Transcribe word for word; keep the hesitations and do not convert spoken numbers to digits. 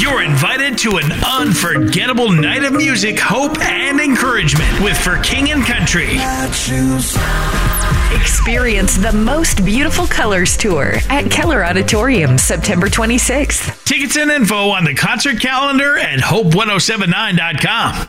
You're invited to an unforgettable night of music, hope, and encouragement with For King and Country. Experience the Most Beautiful Colors Tour at Keller Auditorium, September twenty-sixth. Tickets and info on the concert calendar at hope ten seventy-nine dot com.